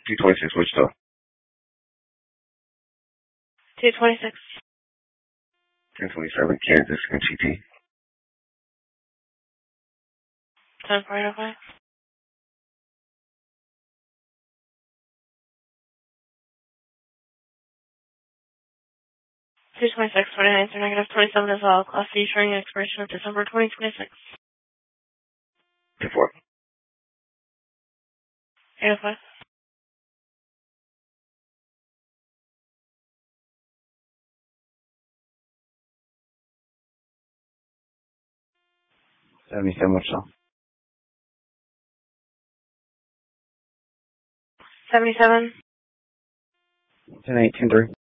226 Wichita. 226. 1027 Kansas MTT. 1045. 226, 29 through negative 27 as well. Class C showing expiration of December 2026. 2-4. 805. 77 Wichita. 77. 10-8, 10-3.